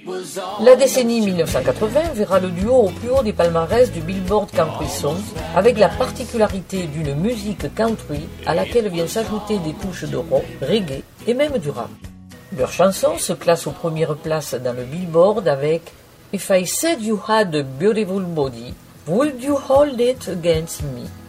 La décennie 1980 verra le duo au plus haut des palmarès du Billboard Country Songs, avec la particularité d'une musique country à laquelle viennent s'ajouter des touches de rock, reggae et même du rap. Leur chanson se classe aux premières places dans le Billboard avec If I Said You Had a Beautiful Body, Would You Hold It Against Me?